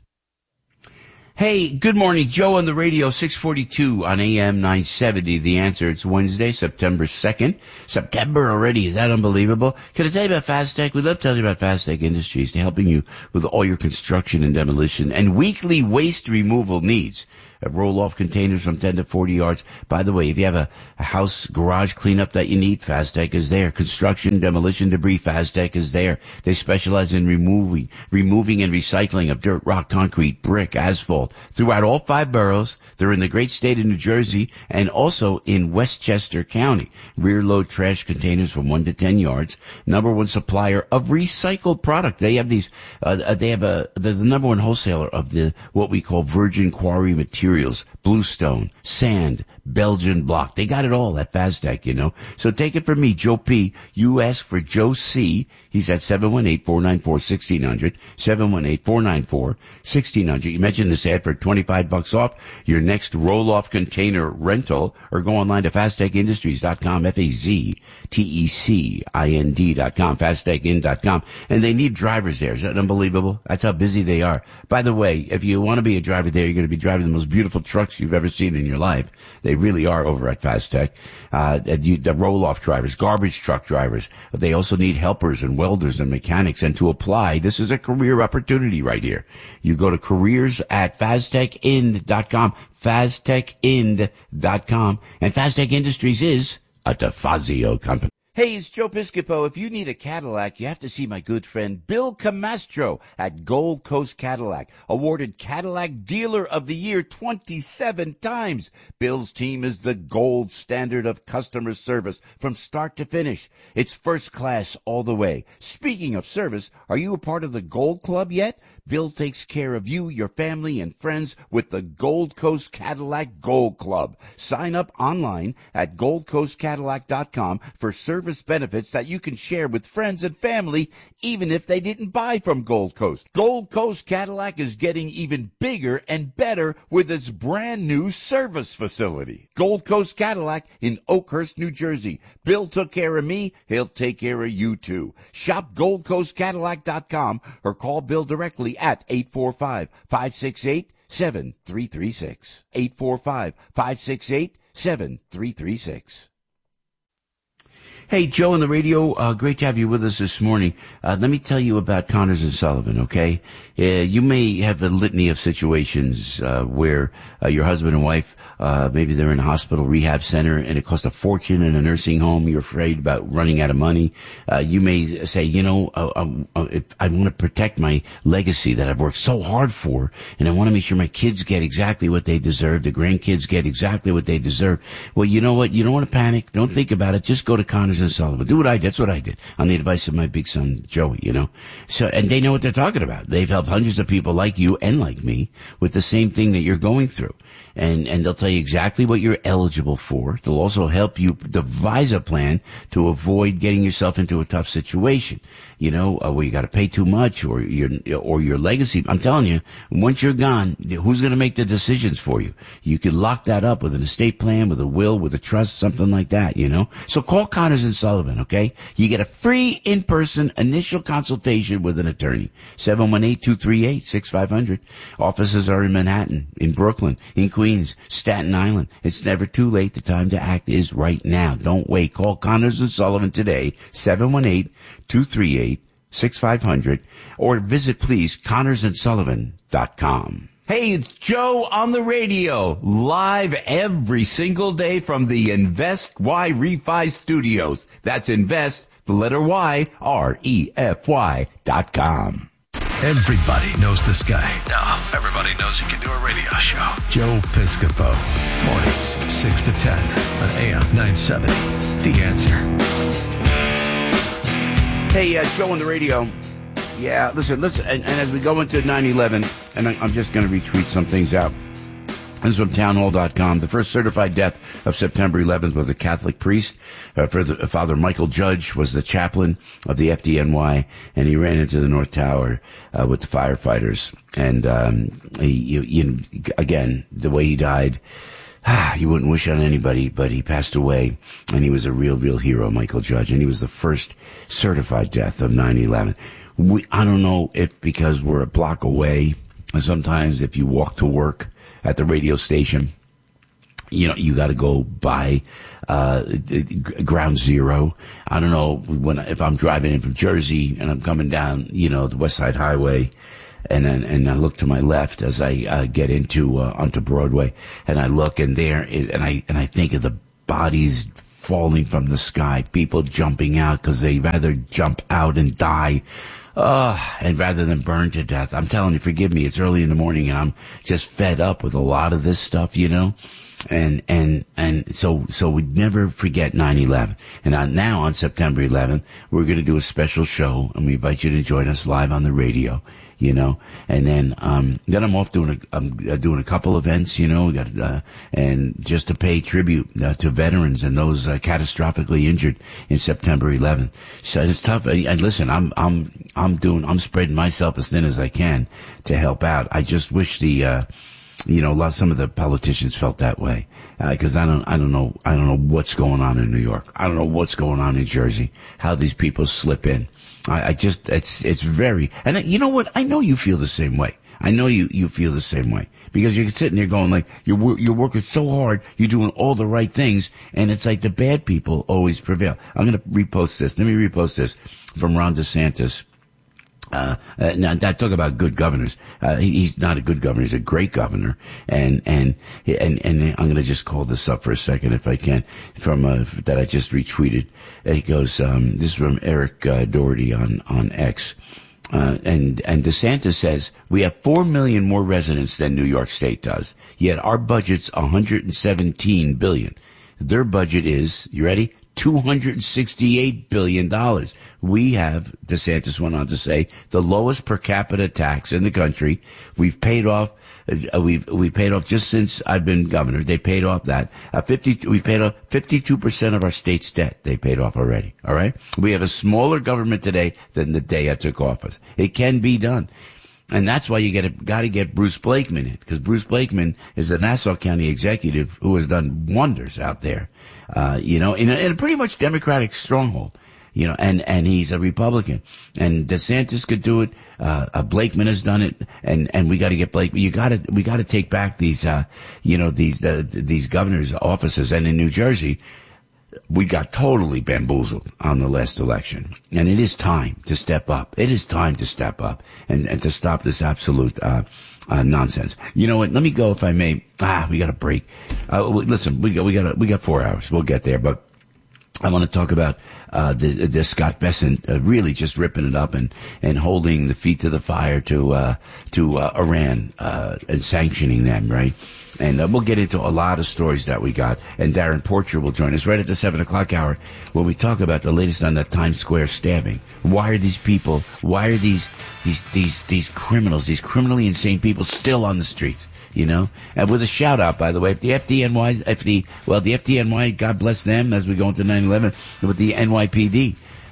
Hey, good morning. Joe on the radio, 642 on AM 970. The Answer. It's Wednesday, September 2nd. September already. Is that unbelievable? Can I tell you about Fastech? We'd love to tell you about Fastech Industries. They're helping you with all your construction and demolition and weekly waste removal needs. Roll-off containers from 10 to 40 yards. By the way, if you have a house garage cleanup that you need, Fastech is there. Construction, demolition, debris, Fastech is there. They specialize in removing and recycling of dirt, rock, concrete, brick, asphalt throughout all 5 boroughs. They're in the great state of New Jersey and also in Westchester County. Rear load trash containers from 1 to 10 yards. Number 1 supplier of recycled product. They have these, they're the number 1 wholesaler of what we call virgin quarry materials. Bluestone, sand, Belgian block. They got it all at Fastech, you know. So take it from me, Joe P. You ask for Joe C. He's at 718-494-1600, 718-494-1600. You mentioned this ad for $25 off your next roll-off container rental, or go online to FastechIndustries.com, FAZTECIND.com, FastechInd.com. And they need drivers there. Is that unbelievable? That's how busy they are. By the way, if you want to be a driver there, you're going to be driving the most beautiful trucks you've ever seen in your life. They really are over at Fastech. The roll-off drivers, garbage truck drivers. They also need helpers and welders and mechanics. And to apply, this is a career opportunity right here. You go to careers at FastechInd.com, FastechInd.com. And Fastech Industries is a DeFazio company. Hey, it's Joe Piscopo. If you need a Cadillac, you have to see my good friend Bill Camastro at Gold Coast Cadillac, awarded Cadillac Dealer of the Year 27 times. Bill's team is the gold standard of customer service from start to finish. It's first class all the way. Speaking of service, are you a part of the Gold Club yet? Bill takes care of you, your family, and friends with the Gold Coast Cadillac Gold Club. Sign up online at goldcoastcadillac.com for service benefits that you can share with friends and family, even if they didn't buy from Gold Coast. Gold Coast Cadillac is getting even bigger and better with its brand new service facility. Gold Coast Cadillac in Oakhurst, New Jersey. Bill took care of me. He'll take care of you too. Shop goldcoastcadillac.com or call Bill directly at 845-568-7336. 845-568-7336. Hey, Joe on the radio, great to have you with us this morning. Let me tell you about Connors and Sullivan, okay? You may have a litany of situations where your husband and wife, maybe they're in a hospital rehab center and it costs a fortune in a nursing home. You're afraid about running out of money. You may say, I want to protect my legacy that I've worked so hard for, and I want to make sure my kids get exactly what they deserve, the grandkids get exactly what they deserve. Well, you know what? You don't want to panic. Don't think about it. Just go to Connors and Sullivan. Do what I did. That's what I did on the advice of my big son, Joey, So, and they know what they're talking about. They've helped hundreds of people like you and like me with the same thing that you're going through. And they'll tell you exactly what you're eligible for. They'll also help you devise a plan to avoid getting yourself into a tough situation. Where you got to pay too much or your legacy. I'm telling you, once you're gone, who's going to make the decisions for you? You could lock that up with an estate plan, with a will, with a trust, something like that, So call Connors and and Sullivan, okay? You get a free in-person initial consultation with an attorney. 718-238-6500. Offices are in Manhattan, in Brooklyn, in Queens, Staten Island. It's never too late. The time to act is right now. Don't wait. Call Connors and Sullivan today, 718-238-6500, or visit, please, ConnorsandSullivan.com. Hey, it's Joe on the radio, live every single day from the Invest Y Refi Studios. That's Invest, the letter Y, REFY.com. Everybody knows this guy. No, everybody knows he can do a radio show. Joe Piscopo. Mornings, 6 to 10 on AM 970. The Answer. Hey, Joe on the radio. Yeah, listen, and as we go into 9/11, and I'm just going to retweet some things out. This is from townhall.com. The first certified death of September 11th was a Catholic priest. Father Michael Judge was the chaplain of the FDNY, and he ran into the North Tower with the firefighters. And again, the way he died, you wouldn't wish on anybody, but he passed away, and he was a real hero, Michael Judge, and he was the first certified death of 9/11. I don't know if because we're a block away, sometimes if you walk to work at the radio station, you got to go by ground zero. I don't know if I'm driving in from Jersey and I'm coming down, the West Side Highway, and I look to my left as I get onto Broadway, and I look and I think of the bodies falling from the sky, people jumping out because they rather jump out and die. And rather than burn to death. I'm telling you, forgive me, it's early in the morning and I'm just fed up with a lot of this stuff, and so we'd never forget 9/11. And now on September 11th, we're going to do a special show, and we invite you to join us live on the radio. And then I'm off doing a couple events, and just to pay tribute to veterans and those catastrophically injured in September 11th. So it's tough. And listen, I'm spreading myself as thin as I can to help out. I just wish some of the politicians felt that way, because I don't know what's going on in New York. I don't know what's going on in Jersey. How these people slip in. It's very, and you know what? I know you feel the same way. I know you feel the same way, because you're sitting there going like, you're working so hard, you're doing all the right things, and it's like the bad people always prevail. I'm going to repost this. Let me repost this from Ron DeSantis. Now talk about good governors. He's not a good governor. He's a great governor. And I'm going to just call this up for a second if I can, from, that I just retweeted. It goes, this is from Eric Doherty on X. And DeSantis says, we have 4 million more residents than New York State does, yet our budget's $117 billion. Their budget is, you ready? $268 billion. We have, DeSantis went on to say, the lowest per capita tax in the country. We've paid off, we paid off just since I've been governor. They paid off that. We paid off 52% of our state's debt. They paid off already. All right. We have a smaller government today than the day I took office. It can be done. And that's why you got to get Bruce Blakeman in, because Bruce Blakeman is the Nassau County executive who has done wonders out there, in a pretty much Democratic stronghold, and he's a Republican. And DeSantis could do it. Blakeman has done it, and we got to get Blakeman. We got to take back these governors' offices. And in New Jersey, we got totally bamboozled on the last election, and it is time to step up. It is time to step up and to stop this absolute nonsense. You know what? Let me go, if I may. We got a break. Listen, we got 4 hours. We'll get there, but I want to talk about the Scott Bessent really just ripping it up and holding the feet to the fire to Iran and sanctioning them, right? And we'll get into a lot of stories that we got. And Darren Porcher will join us right at the 7 o'clock hour when we talk about the latest on that Times Square stabbing. Why are these people? Why are these criminals, these criminally insane people still on the streets? And with a shout out, by the way, if the FDNY, God bless them as we go into 9/11, with the NYPD,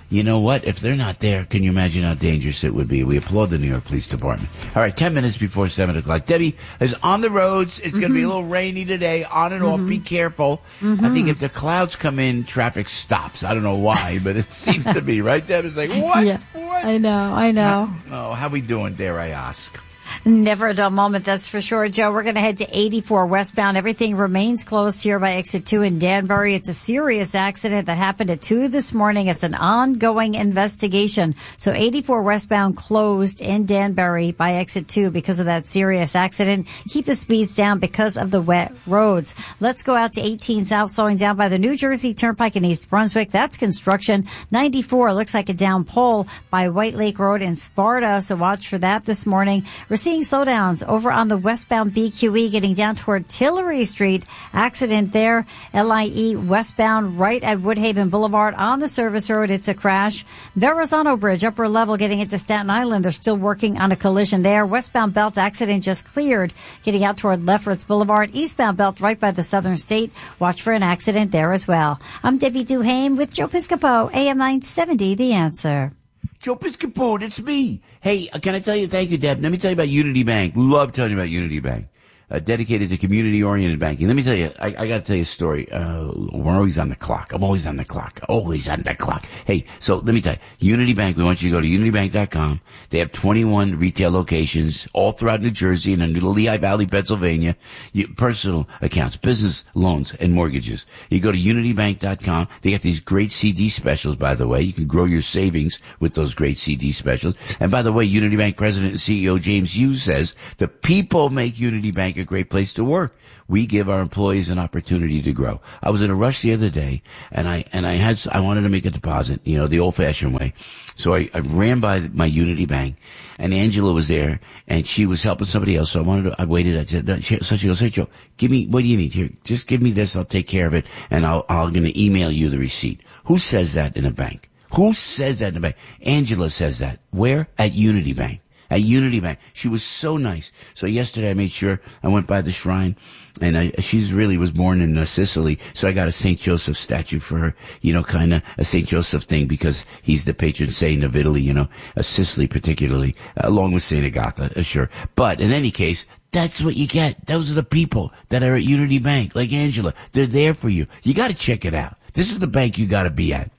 You know what? If they're not there, can you imagine how dangerous it would be? We applaud the New York Police Department. All right, 10 minutes before 7 o'clock. Debbie is on the roads. It's going to be a little rainy today, on and off. Be careful. I think if the clouds come in, traffic stops. I don't know why, but it seems to be, right, Deb? It's like, what? Yeah, What? I know. Oh, how we doing, dare I ask? Never a dull moment, that's for sure, Joe. We're going to head to 84 westbound. Everything remains closed here by exit 2 in Danbury. It's a serious accident that happened at 2 this morning. It's an ongoing investigation. So 84 westbound closed in Danbury by exit 2 because of that serious accident. Keep the speeds down because of the wet roads. Let's go out to 18 south, slowing down by the New Jersey Turnpike in East Brunswick. That's construction. 94 looks like a down pole by White Lake Road in Sparta. So watch for that this morning. We're seeing slowdowns over on the westbound BQE getting down toward Tillery Street. Accident there. LIE westbound right at Woodhaven Boulevard on the service road. It's a crash. Verrazano Bridge, upper level getting into Staten Island. They're still working on a collision there. Westbound belt accident just cleared getting out toward Lefferts Boulevard. Eastbound belt right by the Southern State. Watch for an accident there as well. I'm Debbie Duhame with Joe Piscopo, AM 970, The Answer. Joe Piscopo, it's me. Hey, can I tell you, thank you, Deb. Let me tell you about Unity Bank. Love telling you about Unity Bank. Dedicated to community-oriented banking. Let me tell you, I got to tell you a story. We're always on the clock. I'm always on the clock. Always on the clock. Hey, so let me tell you, Unity Bank, we want you to go to unitybank.com. They have 21 retail locations all throughout New Jersey and in the Lehigh Valley, Pennsylvania. Personal accounts, business loans, and mortgages. You go to unitybank.com. They got these great CD specials, by the way. You can grow your savings with those great CD specials. And by the way, Unity Bank President and CEO James Hughes says the people make Unity Bank a great place to work. We give our employees an opportunity to grow. I was in a rush the other day and I wanted to make a deposit, the old fashioned way. So I ran by my Unity Bank and Angela was there and she was helping somebody else. So I waited. I said, so she goes, hey Joe, what do you need here? Just give me this. I'll take care of it. And I'm going to email you the receipt. Who says that in a bank? Who says that in a bank? Angela says that. Where? At Unity Bank. At Unity Bank. She was so nice. So yesterday I made sure I went by the shrine and she's really was born in Sicily. So I got a St. Joseph statue for her, kind of a St. Joseph thing because he's the patron saint of Italy, Sicily particularly, along with St. Agatha, sure. But in any case, that's what you get. Those are the people that are at Unity Bank, like Angela. They're there for you. You got to check it out. This is the bank you got to be at.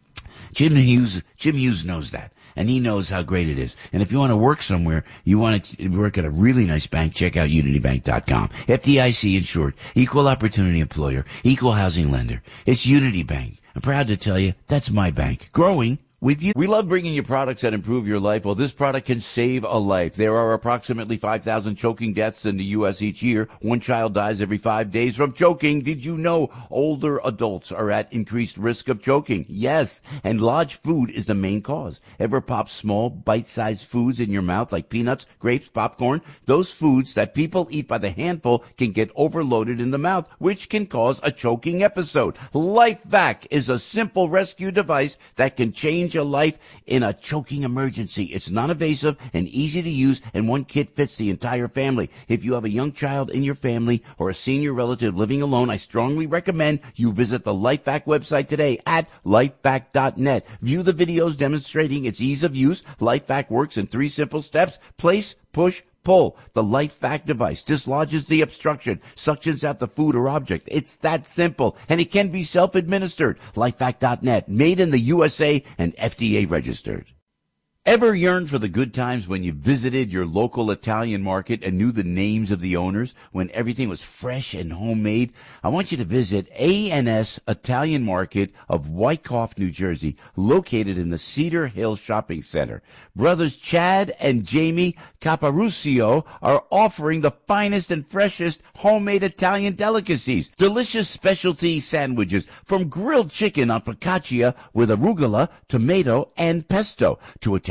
Jim Hughes knows that. And he knows how great it is. And if you want to work somewhere, you want to work at a really nice bank, check out unitybank.com. FDIC insured, equal opportunity employer, equal housing lender. It's Unity Bank. I'm proud to tell you, that's my bank. Growing with you. We love bringing you products that improve your life. Well, this product can save a life. There are approximately 5,000 choking deaths in the U.S. each year. One child dies every 5 days from choking. Did you know older adults are at increased risk of choking? Yes, and large food is the main cause. Ever pop small, bite-sized foods in your mouth like peanuts, grapes, popcorn? Those foods that people eat by the handful can get overloaded in the mouth, which can cause a choking episode. LifeVac is a simple rescue device that can change a life in a choking emergency. It's non-invasive and easy to use, and one kit fits the entire family. If you have a young child in your family or a senior relative living alone, I strongly recommend you visit the LifeVac website today at lifevac.net. View the videos demonstrating its ease of use. LifeVac works in 3 simple steps. Place, push, pull. The LifeVac device dislodges the obstruction, suctions out the food or object. It's that simple, and it can be self-administered. LifeVac.net, made in the USA and FDA registered. Ever yearned for the good times when you visited your local Italian market and knew the names of the owners, when everything was fresh and homemade? I want you to visit A&S Italian Market of Wyckoff, New Jersey, located in the Cedar Hill Shopping Center. Brothers Chad and Jamie Caparucio are offering the finest and freshest homemade Italian delicacies. Delicious specialty sandwiches, from grilled chicken on focaccia with arugula, tomato, and pesto, to Italian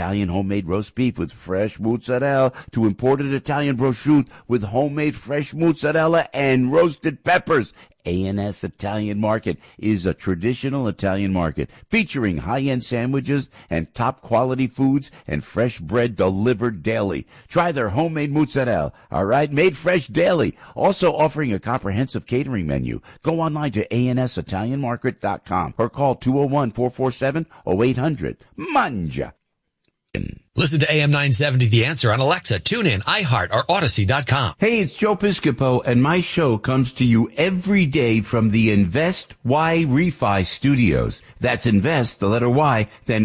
Italian homemade roast beef with fresh mozzarella to imported Italian prosciutto with homemade fresh mozzarella and roasted peppers. A&S Italian Market is a traditional Italian market featuring high-end sandwiches and top-quality foods and fresh bread delivered daily. Try their homemade mozzarella, all right, made fresh daily. Also offering a comprehensive catering menu. Go online to ansitalianmarket.com or call 201-447-0800. Manja. Listen to AM 970 The Answer on Alexa, TuneIn, iHeart, or Odyssey.com. Hey, it's Joe Piscopo, and my show comes to you every day from the Invest Y Refi Studios. That's Invest, the letter Y, then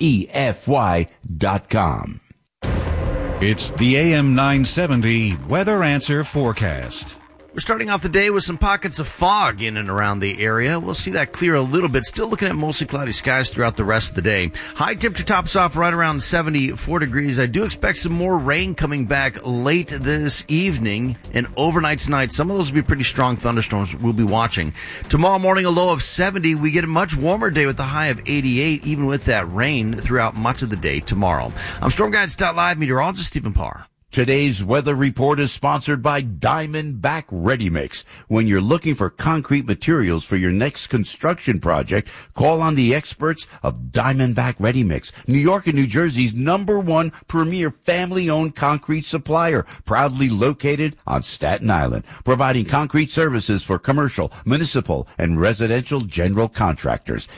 REFY.com. It's the AM 970 Weather Answer Forecast. We're starting off the day with some pockets of fog in and around the area. We'll see that clear a little bit. Still looking at mostly cloudy skies throughout the rest of the day. High temperature tops off right around 74 degrees. I do expect some more rain coming back late this evening and overnight tonight. Some of those will be pretty strong thunderstorms we'll be watching. Tomorrow morning, a low of 70. We get a much warmer day with a high of 88, even with that rain throughout much of the day tomorrow. I'm StormGuides.live meteorologist Stephen Parr. Today's weather report is sponsored by Diamondback Ready Mix. When you're looking for concrete materials for your next construction project, call on the experts of Diamondback Ready Mix, New York and New Jersey's #1 premier family-owned concrete supplier, proudly located on Staten Island, providing concrete services for commercial, municipal, and residential general contractors.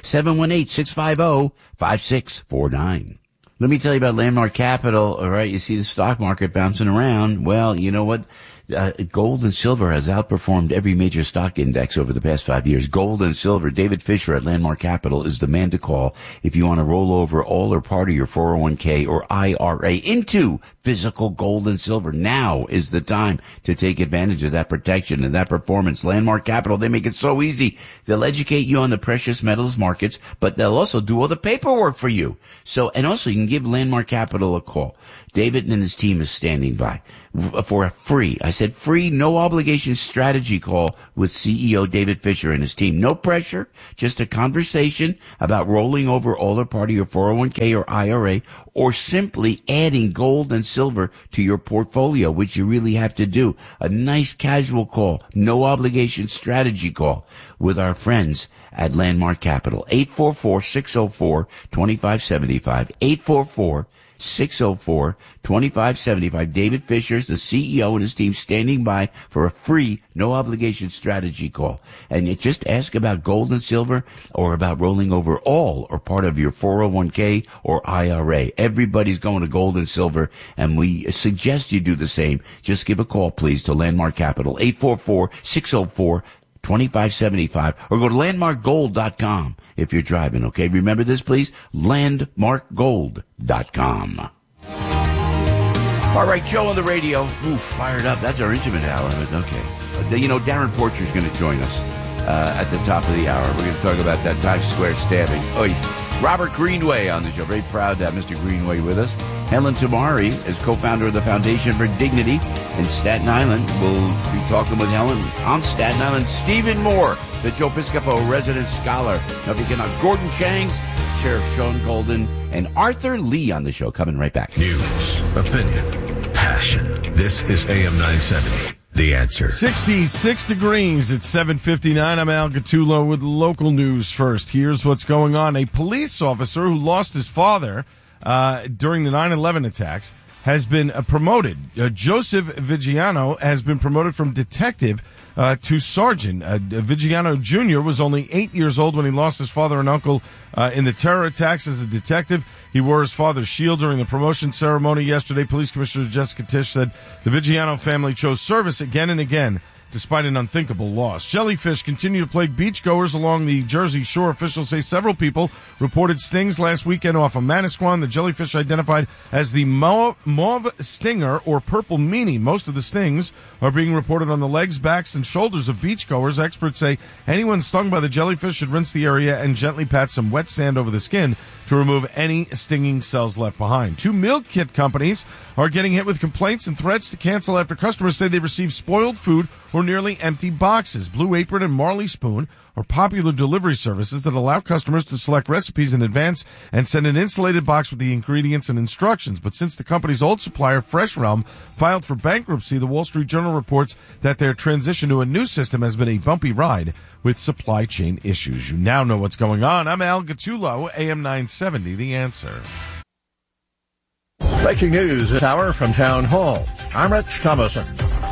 718-650-5649. Let me tell you about Landmark Capital. All right, you see the stock market bouncing around. Well, you know what? Gold and silver has outperformed every major stock index over the past 5 years. Gold and silver. David Fisher at Landmark Capital is the man to call if you want to roll over all or part of your 401k or IRA into physical gold and silver. Now is the time to take advantage of that protection and that performance. Landmark Capital, they make it so easy. They'll educate you on the precious metals markets, but they'll also do all the paperwork for you. And also you can give Landmark Capital a call. David and his team is standing by for a free, I said free, no obligation strategy call with CEO David Fisher and his team. No pressure, just a conversation about rolling over all or part of your 401k or IRA, or simply adding gold and silver to your portfolio, which you really have to do. A nice casual call, no obligation strategy call with our friends at Landmark Capital. 844-604-2575. 844-604-2575. David Fisher's the CEO and his team standing by for a free, no obligation strategy call. And you just ask about gold and silver or about rolling over all or part of your 401k or IRA. Everybody's going to gold and silver, and we suggest you do the same. Just give a call, please, to Landmark Capital. 844-604-2575, or go to landmarkgold.com if you're driving, okay? Remember this, please? landmarkgold.com. All right, Joe on the radio. Ooh, fired up. That's our intimate hour. Okay. You know, Darren Porcher's going to join us at the top of the hour. We're going to talk about that Times Square stabbing. Oh, Robert Greenway on the show. Very proud to have Mr. Greenway with us. Helen Tamari is co-founder of the Foundation for Dignity in Staten Island. We'll be talking with Helen on Staten Island. Stephen Moore, the Joe Piscopo resident scholar. Now, if you can, Gordon Changs, Sheriff Sean Golden, and Arthur Lee on the show. Coming right back. News, opinion, passion. This is AM 970. The Answer. 66 degrees at 7:59. I'm Al Gattulo with local news first. Here's what's going on. A police officer who lost his father during the 9/11 attacks has been promoted. Joseph Vigiano has been promoted from detective to sergeant. Vigiano Jr. was only 8 years old when he lost his father and uncle in the terror attacks. As a detective, he wore his father's shield during the promotion ceremony yesterday. Police Commissioner Jessica Tisch said the Vigiano family chose service again and again despite an unthinkable loss. Jellyfish continue to plague beachgoers along the Jersey Shore. Officials say several people reported stings last weekend off of Manasquan. The jellyfish identified as the mauve stinger or purple meanie. Most of the stings are being reported on the legs, backs, and shoulders of beachgoers. Experts say anyone stung by the jellyfish should rinse the area and gently pat some wet sand over the skin to remove any stinging cells left behind. 2 meal kit companies are getting hit with complaints and threats to cancel after customers say they received spoiled food or or nearly empty boxes. Blue Apron and Marley Spoon are popular delivery services that allow customers to select recipes in advance and send an insulated box with the ingredients and instructions. But since the company's old supplier, Fresh Realm, filed for bankruptcy, the Wall Street Journal reports that their transition to a new system has been a bumpy ride with supply chain issues. You now know what's going on. I'm Al Gattullo, AM 970, The Answer. Breaking news this hour from Town Hall. I'm Rich Thomason.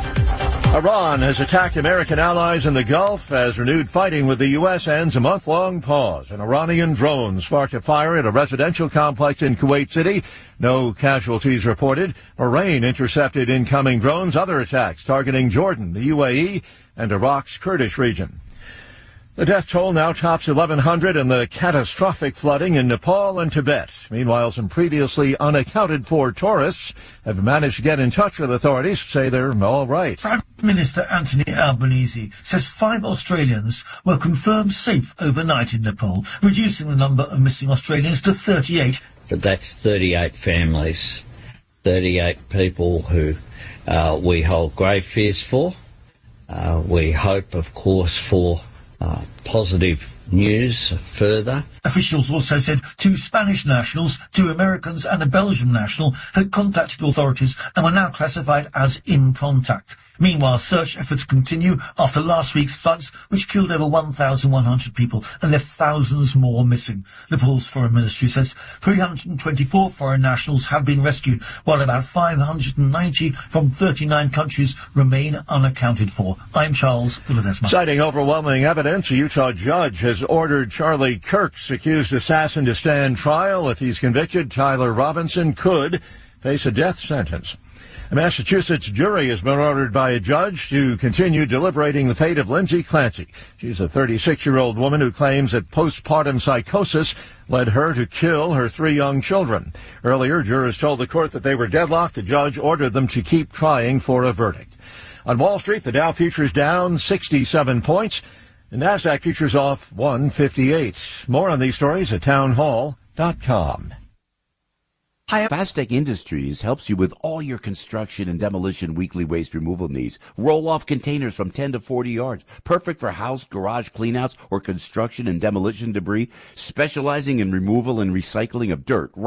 Iran has attacked American allies in the Gulf as renewed fighting with the U.S. ends a month-long pause. An Iranian drone sparked a fire at a residential complex in Kuwait City. No casualties reported. Bahrain intercepted incoming drones. Other attacks targeting Jordan, the UAE, and Iraq's Kurdish region. The death toll now tops 1,100 in the catastrophic flooding in Nepal and Tibet. Meanwhile, some previously unaccounted-for tourists have managed to get in touch with authorities to say they're all right. Prime Minister Anthony Albanese says 5 Australians were confirmed safe overnight in Nepal, reducing the number of missing Australians to 38. But that's 38 families, 38 people who we hold grave fears for. We hope, of course, for positive news further. Officials also said 2 Spanish nationals, 2 Americans and a Belgian national had contacted authorities and were now classified as in contact. Meanwhile, search efforts continue after last week's floods, which killed over 1,100 people and left thousands more missing. Nepal's foreign ministry says 324 foreign nationals have been rescued, while about 590 from 39 countries remain unaccounted for. I'm Charles Villadesma. Citing overwhelming evidence, a Utah judge has ordered Charlie Kirk's accused assassin to stand trial. If he's convicted, Tyler Robinson could face a death sentence. A Massachusetts jury has been ordered by a judge to continue deliberating the fate of Lindsay Clancy. She's a 36-year-old woman who claims that postpartum psychosis led her to kill her 3 young children. Earlier, jurors told the court that they were deadlocked. The judge ordered them to keep trying for a verdict. On Wall Street, the Dow futures down 67 points. The NASDAQ futures off 158. More on these stories at townhall.com. Fastech Industries helps you with all your construction and demolition weekly waste removal needs. Roll-off containers from 10 to 40 yards. Perfect for house, garage cleanouts, or construction and demolition debris. Specializing in removal and recycling of dirt,